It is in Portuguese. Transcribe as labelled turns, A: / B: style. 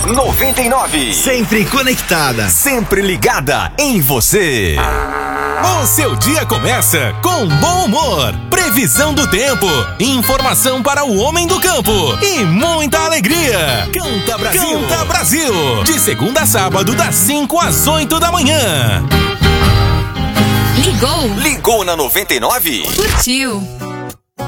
A: 99.
B: Sempre conectada.
A: Sempre ligada em você.
C: O seu dia começa com bom humor, previsão do tempo, informação para o homem do campo e muita alegria.
A: Canta Brasil.
C: Canta Brasil. De segunda a sábado, das 5 às 8 da manhã.
D: Ligou.
A: Ligou na 99?
D: Curtiu.